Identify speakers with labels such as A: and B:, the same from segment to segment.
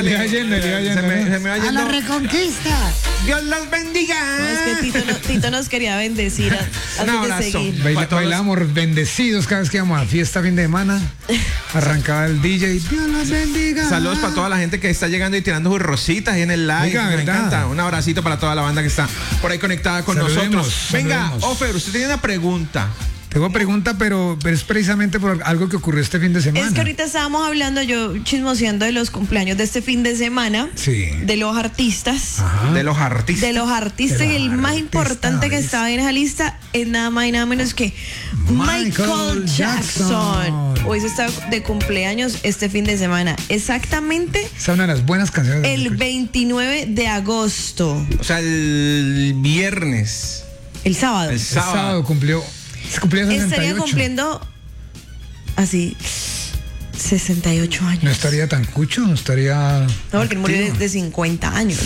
A: Dale.
B: Le va yendo,
A: Se me va
C: ¡A
A: yendo.
C: la reconquista!
A: Dios los bendiga.
D: No, es que Tito nos quería bendecir
A: Un
D: antes
A: abrazo.
D: de seguir.
A: Para todos.
B: Bailamos bendecidos cada vez que íbamos a fiesta fin de semana. Arrancaba el DJ. Dios los bendiga.
A: Saludos para toda la gente que está llegando y tirando sus rositas ahí en el live.
B: Oiga,
A: Me
B: ¿verdad?
A: encanta. Un abracito para toda la banda que está por ahí conectada con
B: Saludemos,
A: nosotros. Venga,
B: saludemos.
A: Ofer, usted tiene una pregunta.
B: Tengo pregunta, pero es precisamente por algo que ocurrió este fin de semana.
D: Es que ahorita estábamos hablando, yo chismoseando de los cumpleaños de este fin de semana,
B: Sí.
D: de los artistas.
B: Ajá.
A: De los artistas.
D: De los artistas,
B: De los
D: y el más
B: artistas,
D: importante que
B: ¿ves?
D: estaba en esa lista es nada más y nada menos que Michael Jackson. Hoy se está de cumpleaños este fin de semana. Exactamente
B: Esa es una de las buenas canciones. de
D: el
B: Michael.
D: 29 de agosto.
A: O sea, el viernes.
D: El sábado.
A: El
B: El sábado cumplió 68.
D: Estaría cumpliendo así 68 años.
B: No estaría tan cucho, no estaría.
D: No, porque él murió
B: activo.
D: de 50 años.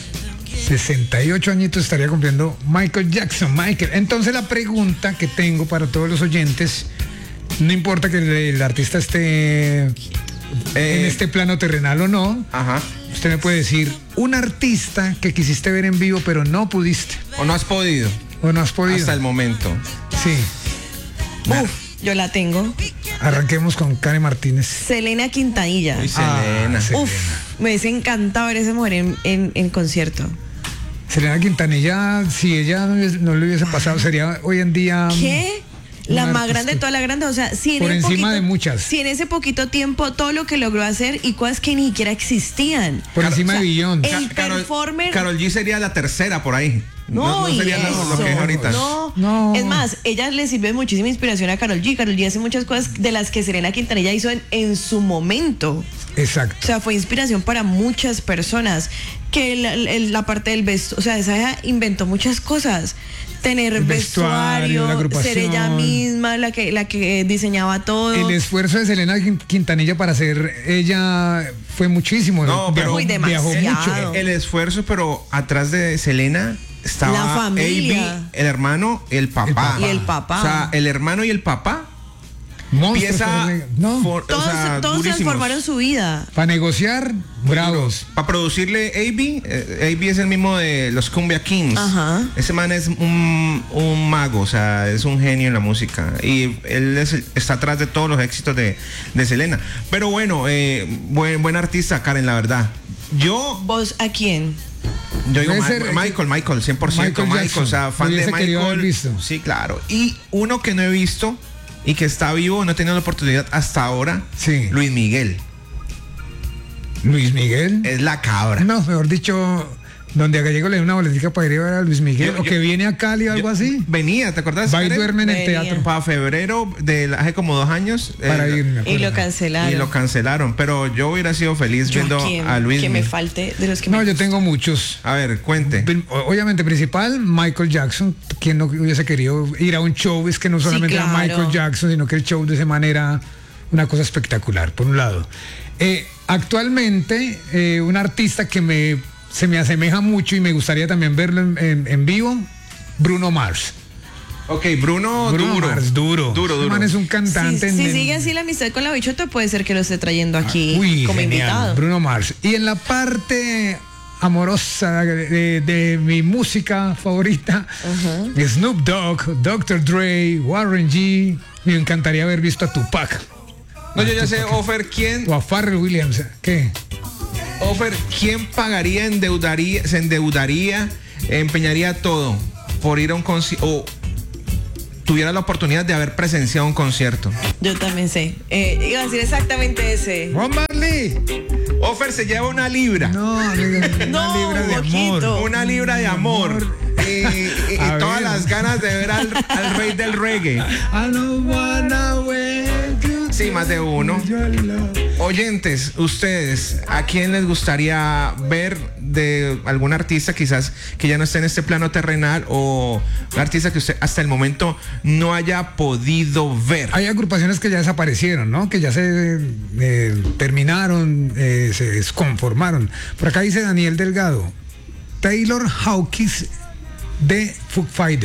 B: 68 añitos estaría cumpliendo Michael Jackson. Michael. Entonces la pregunta que tengo para todos los oyentes, no importa que el artista esté en este plano terrenal o no,
A: Ajá.
B: usted me puede decir un artista que quisiste ver en vivo pero no pudiste
A: ¿O no has podido?
B: o no has podido.
A: Hasta el momento.
B: Sí.
D: Uf, yo la tengo.
B: Arranquemos con Karen Martínez.
D: Selena Quintanilla.
A: Uy, Selena.
B: Selena.
D: Uf, me hubiese encantado ver a esa mujer en concierto.
B: Selena Quintanilla, si ella no le hubiese pasado, sería hoy en día.
D: ¿Qué? La
B: una
D: más
B: artista.
D: grande de todas las grandes, o sea, si en
B: Por
D: ese
B: encima
D: poquito-
B: de muchas.
D: Si en ese poquito tiempo todo lo que logró hacer y cosas que ni siquiera existían.
B: Por encima
D: o sea,
B: de Beyoncé.
D: el performer.
A: Karol G sería la tercera por ahí.
D: No, y
A: sería lo que es
D: eso,
A: ahorita.
D: No.
B: No.
D: Es más, ella le sirve de muchísima inspiración a Karol G. Karol G hace muchas cosas de las que Selena Quintanilla hizo en su momento.
B: Exacto.
D: O sea, fue inspiración para muchas personas. Que la parte del vestuario, o sea, esa hija inventó muchas cosas. Tener
B: El vestuario, la agrupación.
D: ser ella misma, la que diseñaba todo.
B: El esfuerzo de Selena Quintanilla para ser ella fue muchísimo.
A: No, pero-
D: Uy,
B: viajó
D: demasiado.
B: mucho.
A: El esfuerzo, pero atrás de Selena estaba
D: La familia.
A: AB, el hermano, el papá.
D: Y el papá.
A: O sea, el hermano y el papá
B: Monstruos,
A: pieza
B: no,
D: todos transformaron su vida.
B: para negociar, bravos.
A: Para producirle AB es el mismo de los Cumbia Kings.
D: Ajá.
A: Ese man es un mago, o sea, es un genio en la música. Y él está atrás de todos los éxitos de Selena. Pero bueno, buen artista, Karen, la verdad. Yo
D: ¿Vos a quién?
A: digo
B: Puede ser,
A: Michael, 100%.
B: Michael Jackson.
A: O sea, fan de
B: Hubiese querido haber
A: Michael.
B: visto.
A: Sí, claro. Y uno que no he visto y que está vivo, no he tenido la oportunidad hasta ahora.
B: Sí.
A: Luis Miguel.
B: Luis Miguel.
A: Es la cabra.
B: No, mejor dicho, donde a Gallego le dé una boletica para ir a ver a Luis Miguel,
A: Yo-
B: o que viene a Cali o algo así.
A: Venía, ¿te acuerdas?
B: Va y
A: Karen?
B: duerme en el
D: Venía.
B: teatro
A: Para febrero de hace como 2 años.
B: para ir. me
D: Y
B: acuerdo.
D: lo cancelaron.
A: Y lo cancelaron. Pero yo hubiera sido feliz
D: Yo
A: viendo
D: quién,
A: a Luis
D: que me
A: Miguel.
D: falte de los que
B: No,
D: me...
B: yo tengo muchos.
A: A ver, cuente.
B: Obviamente, principal, Michael Jackson. Quien no hubiese querido ir a un show, es que no solamente era
D: claro.
B: Michael Jackson, sino que el show de esa manera, una cosa espectacular, por un lado. Actualmente, un artista que se me asemeja mucho y me gustaría también verlo en vivo, Bruno Mars.
A: Ok, Bruno duro.
B: Mars, duro. Ese man es un
D: Si,
B: cantante.
D: si sigue así la amistad con la bichota, puede ser que lo esté trayendo aquí
B: Uy,
D: como
B: genial,
D: invitado.
B: Bruno Mars. Y en la parte amorosa de mi música favorita, Snoop Dogg, Dr. Dre, Warren G. Me encantaría haber visto a Tupac
A: No, yo ya sé, Ofer,
B: o a Pharrell Williams. ¿Qué?
A: ¿Quién pagaría, se endeudaría, empeñaría todo por ir a un concierto o tuviera la oportunidad de haber presenciado un concierto?
D: Yo también sé. Iba a decir exactamente ese.
B: Juan Marley.
A: Ofer se lleva 1 libra.
B: No, amiga, una
D: No,
B: libra de
D: poquito.
B: amor.
A: 1 libra de amor. Y
B: A
A: todas
B: ver.
A: las ganas de ver al rey del reggae.
B: I don't wanna wait to
A: Sí, más de uno.
B: your love.
A: Oyentes, ustedes, ¿a quién les gustaría ver de algún artista quizás que ya no esté en este plano terrenal o un artista que usted hasta el momento no haya podido ver?
B: Hay agrupaciones que ya desaparecieron, ¿no? Que ya se terminaron, se desconformaron. Por acá dice Daniel Delgado, Taylor Hawkins de Foo Fighters.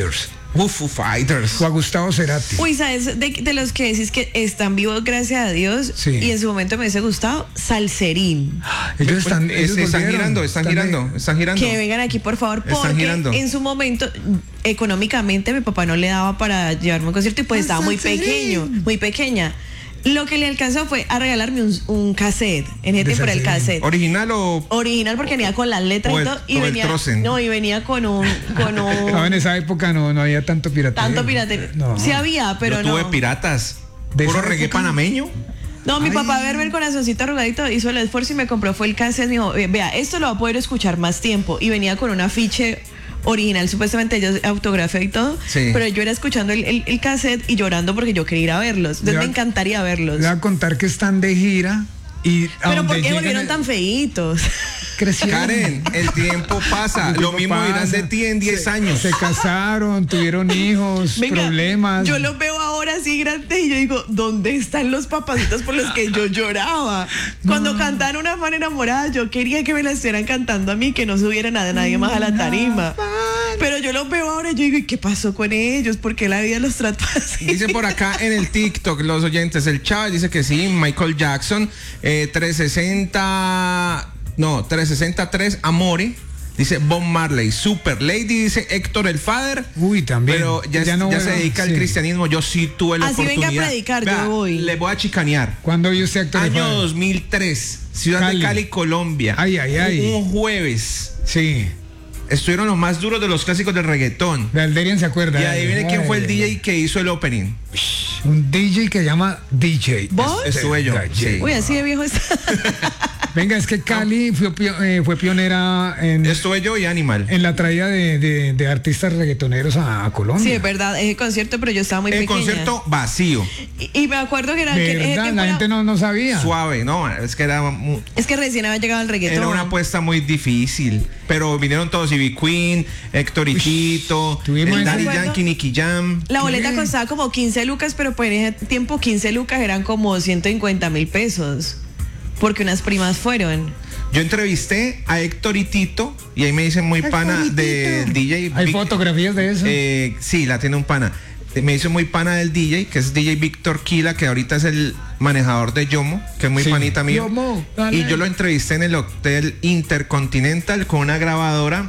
A: Foo Fighters.
B: O a Gustavo Cerati.
D: Uy, ¿sabes? De los que decís que están vivos, gracias a Dios,
B: Sí.
D: y en su momento me hubiese gustado, Salserín.
B: Ellos están
A: Están
B: volvieron.
A: girando.
D: Que vengan aquí, por favor,
A: Están
D: porque
A: girando.
D: en su momento, económicamente, mi papá no le daba para llevarme a un concierto y pues estaba muy pequeña. Lo que le alcanzó fue a regalarme un cassette. En ese
B: De
D: tiempo era el
B: Salserín.
D: cassette.
A: ¿Original o...?
D: Original porque venía con las letras
A: O
D: y
A: el-
D: todo. Y
A: o el
D: venía,
A: Trozen.
D: no, y venía con un
B: En esa época no había tanto piratería.
D: tanto piratería.
B: No.
D: Sí había, pero
A: Yo tuve
D: no.
A: piratas.
B: ¿De
A: Puro
B: esa
A: reggae
B: época?
A: panameño.
D: No, mi papá verme el corazoncito arrugadito, hizo el esfuerzo y me compró fue el cassette. Me dijo, vea, esto lo va a poder escuchar más tiempo. Y venía con un afiche original, supuestamente ellos autografiado y todo.
A: Sí.
D: Pero yo era escuchando el cassette y llorando porque yo quería ir a verlos. Entonces
B: Ya-
D: me encantaría verlos.
B: Le voy a contar que están de gira y a
D: Pero
B: donde
D: ¿por qué
B: llegan
D: volvieron tan feitos?
B: crecieron.
A: Karen, el tiempo pasa.
B: El
A: Lo
B: tiempo
A: mismo dirán
B: pasa.
A: de ti en 10 años.
B: Se casaron, tuvieron hijos,
D: Venga,
B: problemas.
D: yo los veo ahora así grandes y yo digo, ¿dónde están los papacitos por los que yo lloraba? Cuando cantaban Una fan enamorada, yo quería que me la estuvieran cantando a mí, que no subiera nadie más a la tarima. Pero yo los veo ahora y yo digo, ¿y qué pasó con ellos? ¿Por qué la vida los trató así?
A: Dice por acá en el TikTok los oyentes, el Chávez dice que sí, Michael Jackson, 363 Amore, dice Bob Marley, Super Lady, dice Héctor el Father.
B: Uy, también.
A: Pero ya se dedica al
B: sí.
A: cristianismo. Yo sí tuve la
D: Así venga a
A: oportunidad.
D: predicar, yo voy.
A: Le voy a chicanear.
B: ¿Cuándo vio usted actor?
A: Año 2003, ciudad
B: Cali.
A: de Cali, Colombia.
B: Ay, ay, ay.
A: Un jueves.
B: Sí.
A: Estuvieron los más duros de los clásicos del reggaetón.
B: De Alderian se acuerda.
A: Y adivine quién fue el
B: Ay,
A: DJ que hizo el opening.
B: Un DJ que llama DJ.
D: ¿Vos?
A: Estuve yo. Sí.
D: Uy, así de viejo está.
B: Venga, es que Cali fue pionera
A: Estuve yo y Animal.
B: en la traída de artistas reggaetoneros a Colombia.
D: Sí, es verdad, ese concierto, pero yo estaba muy
A: El
D: pequeña.
A: concierto vacío,
D: Y me acuerdo que era... que ese
B: ¿Verdad?
D: tiempo
B: La
D: era-
B: gente no sabía.
A: suave, no, es que era
D: Es que recién había llegado el reggaetón.
A: era una apuesta muy difícil, pero vinieron todos, Ivy Queen, Héctor y Tito,
B: tuvimos
A: el
B: ese-
A: Daddy
D: ¿Recuerdo?
A: Yankee, Nicky Jam.
D: La boleta
B: ¿Qué?
D: costaba como 15 lucas, pero por ese tiempo 15 lucas eran como 150,000 pesos. Porque unas primas fueron.
A: Yo entrevisté a Héctor y Tito y ahí me dicen muy pana del DJ.
B: Hay
A: Vic-
B: fotografías de eso.
A: Sí, la tiene un pana. Me hizo muy pana del DJ, que es DJ Víctor Quila, que ahorita es el manejador de Yomo, que es muy
B: Sí.
A: panita mío.
B: Yomo, dale.
A: Y yo lo entrevisté en el Hotel Intercontinental con una grabadora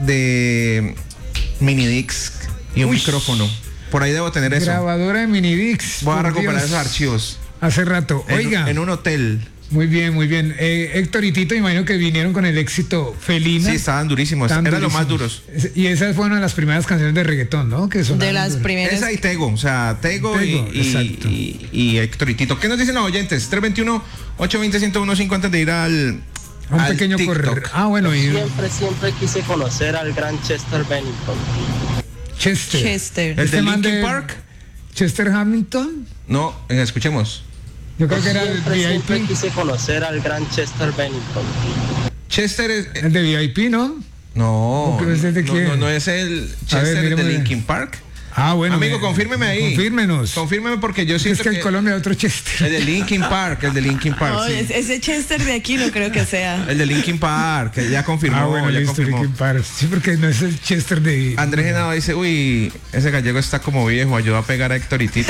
A: de minidisc y un
B: Uy.
A: micrófono. Por ahí debo tener eso.
B: Grabadora de minidix.
A: Voy a
B: por
A: recuperar
B: Dios.
A: esos archivos.
B: Hace rato. Oiga.
A: En un hotel.
B: Muy bien, muy bien. Héctor y Tito, imagino que vinieron con el éxito Felina.
A: Sí, estaban durísimos.
B: Estaban
A: Eran los más
B: durísimos.
A: duros.
B: Y esa fue una de las primeras canciones de reggaetón, ¿no? Que sonaron
D: De las
B: duro.
D: primeras.
A: Esa y Tego, o sea, Tego,
B: Tego,
A: y
B: exacto.
A: y Héctor y Tito. ¿Qué nos dicen los oyentes? 321-820-1015 antes de ir al
B: Un
A: al
B: pequeño
A: TikTok.
B: correr. Ah, bueno, y
C: Siempre quise conocer al gran Chester Bennington.
B: Chester.
D: Chester.
A: ¿El de
B: man
A: Linkin Park?
B: Chester Hamilton.
A: No, escuchemos.
B: Yo creo que era el
C: Siempre
B: VIP.
C: quise conocer al gran Chester Bennington.
A: Chester es...
B: El de VIP, ¿no?
A: no,
B: ¿Pero ese de quién?
A: no es el Chester de
B: miremosle.
A: Linkin Park.
B: Ah, bueno.
A: Amigo, confírmeme ahí.
B: Confírmenos.
A: Confírmeme porque yo
B: Es
A: siento
B: que en Colombia hay otro Chester.
A: el de Linkin Park, el de Linkin Park.
D: No,
A: sí.
D: ese Chester de aquí no creo que sea.
A: El de Linkin Park, que ya confirmó,
B: Ah, bueno,
A: ya
B: listo,
A: confirmó.
B: Linkin Park. Sí, porque no es el Chester de...
A: Andrés Genado dice, uy, ese gallego está como viejo, ayudó a pegar a Héctor y Tito.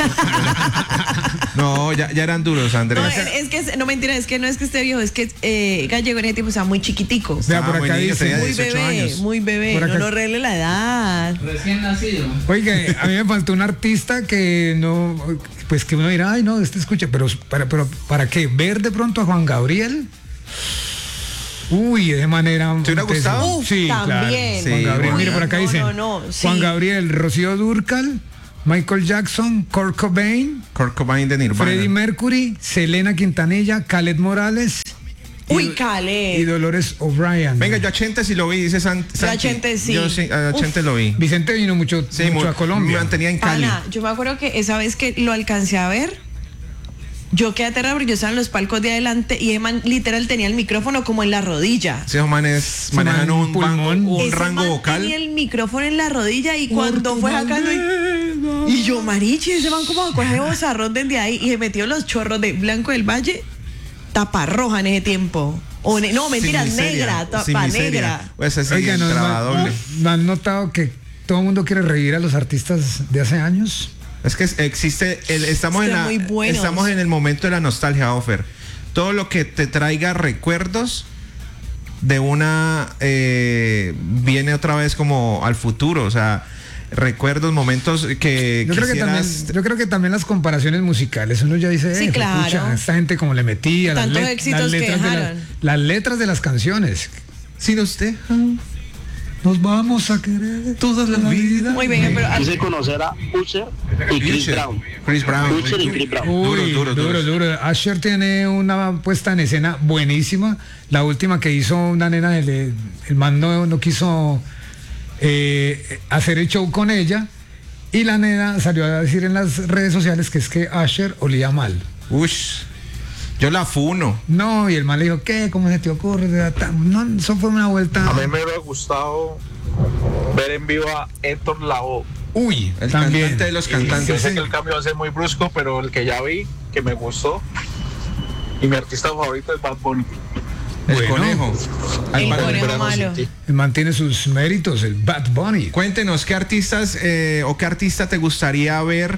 A: No, ya eran duros, Andrés.
D: No, es que, no mentira, es que no es que esté viejo, es que Gallego en ese tiempo estaba muy chiquitico.
B: Vea, por
A: muy
B: acá
A: niño,
B: dice...
A: tenía
D: Muy
A: 18
D: bebé,
A: años.
D: muy bebé.
B: Por acá-
D: No nos regle la edad.
B: Oiga, a mí me faltó un artista que no, pues que uno dirá, ay no, escucha, pero ¿para qué? ¿Ver de pronto a Juan Gabriel? Uy, de manera...
A: ¿Te hubiera
B: tesa.
A: gustado?
D: Uf,
B: Sí,
D: también.
B: claro.
A: Sí,
B: Juan Gabriel,
A: Uy,
B: mire por acá
D: no,
B: dicen,
D: no, sí.
B: Juan Gabriel, Rocío Dúrcal, Michael Jackson, Kurt Cobain,
A: Kurt Cobain de Nirvana.
B: Freddie Mercury, Selena Quintanilla, Khaled Morales
D: Uy,
B: y
D: Caleb.
B: Dolores O'Brien.
A: Venga, yo a Chente sí lo vi, dice Santi.
D: Yo a Chente sí.
A: Yo sí, a Chente lo vi.
B: Vicente vino mucho,
A: Sí,
B: mucho a Colombia.
A: me mantenía en Cali.
D: Ana, yo me acuerdo que esa vez que lo alcancé a ver, yo quedé aterrada porque yo estaba en los palcos de adelante y ese man literal tenía el micrófono como en la rodilla.
A: Esos manes manejan
B: man,
A: un,
B: pulmón.
A: un
D: Ese
A: rango
D: man
A: vocal.
D: tenía el micrófono en la rodilla y cuando fue sacando y yo, marichi, ese man como a coger bozarrón desde ahí y se metió los chorros de Blanco del Valle, tapa roja en ese tiempo. No, mentira,
A: Sin miseria,
D: negra,
A: sin
D: tapa
A: miseria.
D: negra.
A: Pues ese
B: Oiga,
A: traba doble.
B: ¿no han notado que todo el mundo quiere revivir a los artistas de hace años.
A: Es que existe, estamos
D: Están muy buenos.
A: estamos en el momento de la nostalgia, Offer. Todo lo que te traiga recuerdos de una viene otra vez como al futuro, o sea, recuerdos, momentos que
B: Yo creo que también las comparaciones musicales, uno ya dice,
D: Sí, claro.
B: pucha, esta gente como le metía
D: Tantos éxitos que dejaron.
B: las letras de las canciones.
A: sin usted
B: Nos vamos a querer toda la vida.
D: Muy bien, pero
C: Quise conocer a Usher y Chris Brown.
A: Chris Brown.
C: Usher y Chris Brown.
B: Uy,
A: Duro.
B: duro. Asher tiene una puesta en escena buenísima. La última que hizo una nena, el man no quiso hacer el show con ella. Y la nena salió a decir en las redes sociales que es que Asher olía mal.
A: Ush, yo la funo.
B: No, y el man le dijo, ¿qué? ¿Cómo se te ocurre? No, eso fue una vuelta.
E: A mí me hubiera gustado ver en vivo a Héctor Lavoe.
B: Uy,
A: El
B: también.
A: cantante de los
E: Yo
A: cantantes.
E: sé que el cambio va a ser muy brusco, pero el que ya vi, que me gustó, y mi artista favorito es Bad Bunny.
A: El
B: Bueno.
A: conejo. Al
D: El
A: padre.
D: conejo
E: Verano
D: malo.
E: sin ti.
B: El man tiene sus méritos, el Bad Bunny.
A: Cuéntenos qué artistas o qué artista te gustaría ver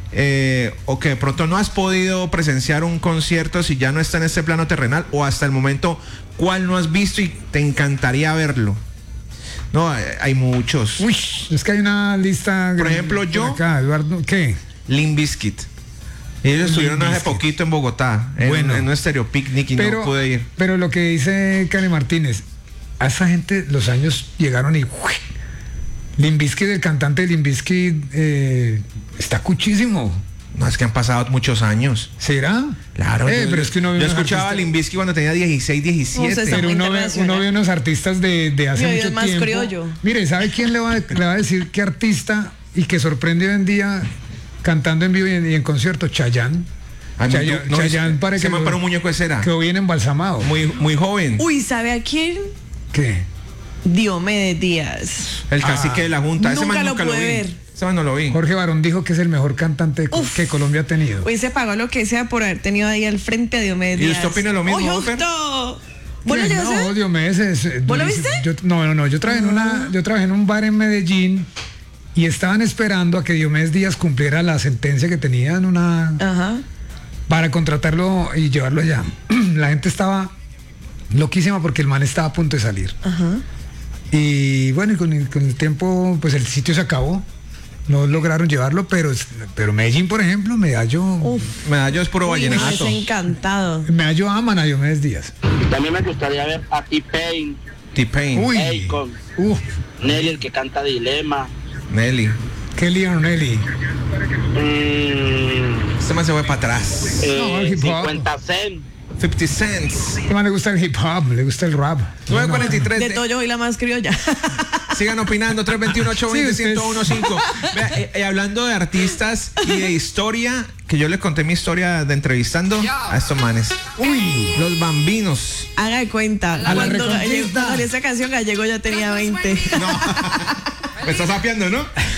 A: o que de pronto no has podido presenciar un concierto si ya no está en este plano terrenal, o hasta el momento cuál no has visto y te encantaría verlo. No, hay muchos.
B: Uy, es que hay una lista.
A: Por ejemplo, yo-
B: Acá, Eduardo, ¿qué?
A: Limp Bizkit. Ellos estuvieron hace
B: Bizkit.
A: poquito en Bogotá,
B: Bueno.
A: en un Stereo Picnic y no pude ir.
B: Pero lo que dice Karen Martínez, a esa gente los años llegaron y Limp Bizkit, el cantante de Limp Bizkit, está cuchísimo.
A: No, es que han pasado muchos años.
B: ¿Será?
A: Claro,
B: pero es que uno ve
A: yo
B: unos
A: escuchaba a
B: artistas-
A: Limp Bizkit cuando tenía 16, 17.
D: No sé,
B: Pero
D: muy
B: uno ve
D: internacional.
B: unos artistas de hace
D: Mi oído
B: mucho
D: es más
B: tiempo.
D: criollo.
B: Mire, ¿sabe quién le va a decir qué artista y que sorprende hoy en día cantando en vivo y en concierto? Chayanne.
A: Ay,
B: Chayanne parece
A: se
B: que
A: me para un muñeco de cera.
B: quedó bien embalsamado.
A: Muy joven.
D: Uy, ¿sabe a quién?
B: ¿Qué?
D: Diomedes Díaz.
A: El cacique de la Junta. Ese
D: Nunca
A: man
D: lo
A: nunca lo
D: pude
A: vi.
D: ver.
A: Ese man no lo vi.
B: Jorge Barón dijo que es el mejor cantante
D: Uf.
B: que Colombia ha tenido.
D: Hoy se pagó lo que sea por haber tenido ahí al frente a Diomedes
A: ¿Y
D: Díaz.
A: usted opina lo mismo,
D: ¡Oye,
A: Ofer?
D: justo! ¿Vos lo
B: ¿Qué?
D: llegaste a
B: No,
D: ver?
B: Diomedes es.
D: ¿Vos lo
B: durísimo.
D: viste?
B: No, yo trabajé en un bar en Medellín y estaban esperando a que Diomedes Díaz cumpliera la sentencia que tenía en una
D: Ajá.
B: para contratarlo y llevarlo allá. La gente estaba loquísima porque el man estaba a punto de salir.
D: Ajá.
B: Y bueno, y con el tiempo, pues el sitio se acabó. No lograron llevarlo, pero Medellín, por ejemplo, Medallo
A: Medallo es puro
D: Uy, me
A: vallenato.
D: hubiese encantado.
B: aman a Diomedes Díaz.
C: También me gustaría ver a T-Pain,
A: T-Pain,
B: Uy,
C: Akon, Nelly, el que canta Dilema.
A: Nelly.
B: Kelly Arnelli.
A: Este man se fue para atrás.
B: No, el hip hop.
C: 50 Cent.
A: 50 cents.
B: ¿Qué más le gusta el hip hop? Le gusta el rap.
A: 9:43.
D: De todo yo soy la más criolla.
A: Sigan opinando, 321-820-1015.
B: Sí, ustedes-
A: Vea, hablando de artistas y de historia, que yo les conté mi historia de entrevistando a estos manes.
B: Uy,
A: Los Bambinos.
D: Haga de cuenta.
B: la
D: Cuando
B: Reconquista.
D: con esa canción Gallego ya tenía 20.
A: Me estás sapeando, ¿no?